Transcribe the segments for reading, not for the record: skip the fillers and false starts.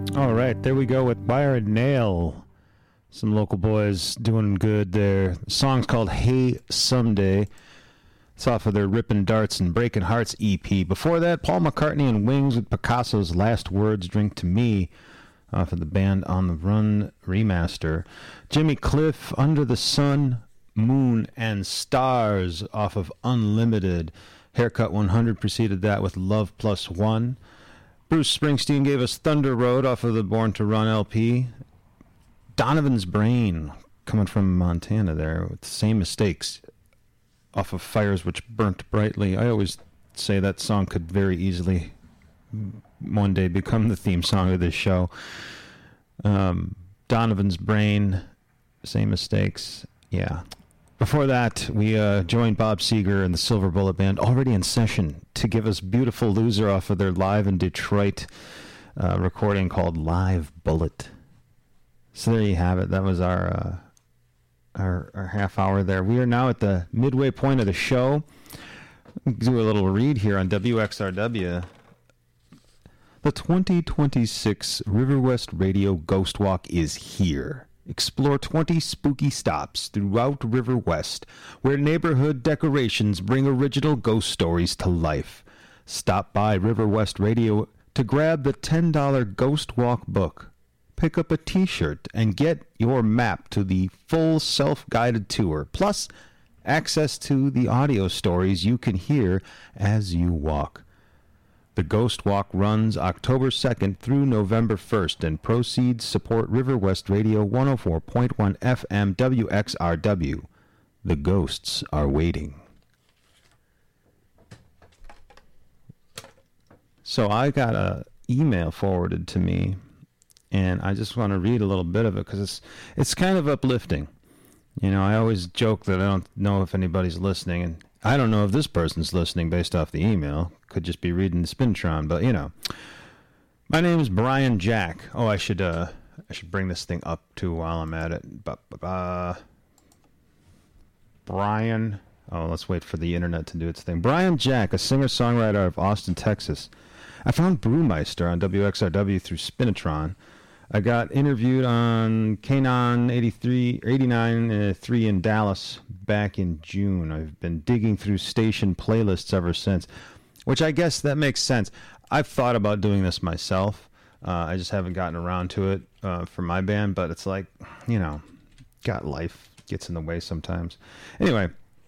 All right, there we go with Wire and Nail. Some local boys doing good there. The song's called Hey Someday. It's off of their Rippin' Darts and Breaking Hearts EP. Before that, Paul McCartney and Wings with Picasso's Last Words, Drink to Me, off of the Band on the Run remaster. Jimmy Cliff, Under the Sun, Moon, and Stars, off of Unlimited. Haircut 100 preceded that with Love Plus One. Bruce Springsteen gave us Thunder Road off of the Born to Run LP. Donovan's Brain, coming from Montana there, with the Same Mistakes, off of Fires Which Burnt Brightly. I always say that song could very easily one day become the theme song of this show. Donovan's Brain, Same Mistakes, yeah. Before that, we joined Bob Seger and the Silver Bullet Band, already in session, to give us Beautiful Loser off of their live in Detroit recording called Live Bullet. So there you have it. That was our half hour there. We are now at the midway point of the show. Do a little read here on WXRW. The 2026 River West Radio Ghost Walk is here. Explore 20 spooky stops throughout River West, where neighborhood decorations bring original ghost stories to life. Stop by River West Radio to grab the $10 Ghost Walk book. Pick up a t-shirt and get your map to the full self-guided tour, plus access to the audio stories you can hear as you walk. The Ghost Walk runs October 2nd through November 1st, and proceeds support River West Radio 104.1 FM WXRW. The ghosts are waiting. So I got an email forwarded to me, and I just want to read a little bit of it because it's kind of uplifting. You know, I always joke that I don't know if anybody's listening, and I don't know if this person's listening based off the email. Could just be reading the Spintron, but you know. My name is Brian Jack. Oh, I should bring this thing up too while I'm at it. Brian. Oh, let's wait for the internet to do its thing. Brian Jack, a singer-songwriter of Austin, Texas. I found Brewmeister on WXRW through Spinatron. I got interviewed on K-Non 89.3 in Dallas back in June. I've been digging through station playlists ever since, which I guess that makes sense. I've thought about doing this myself. I just haven't gotten around to it for my band, but it's like, you know, got life gets in the way sometimes. Anyway,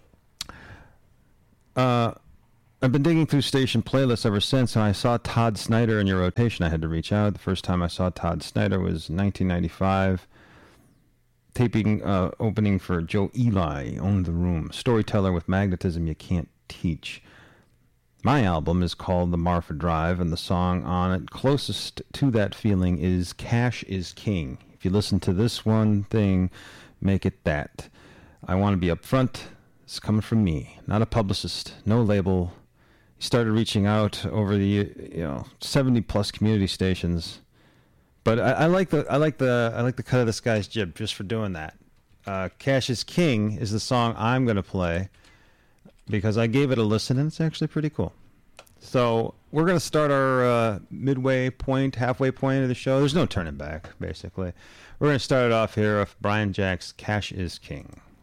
I've been digging through station playlists ever since, and I saw Todd Snyder in your rotation. I had to reach out. The first time I saw Todd Snyder was 1995. Taping opening for Joe Eli, Owned the Room. Storyteller with magnetism you can't teach. My album is called The Marfa Drive, and the song on it closest to that feeling is Cash is King. If you listen to this one thing, make it that. I want to be upfront. It's coming from me, not a publicist, no label. He started reaching out over the 70 plus community stations, but I like the cut of this guy's jib just for doing that. Cash is King is the song I'm going to play because I gave it a listen and it's actually pretty cool. So we're going to start our halfway point of the show. There's no turning back, basically. We're going to start it off here with Brian Jack's Cash is King.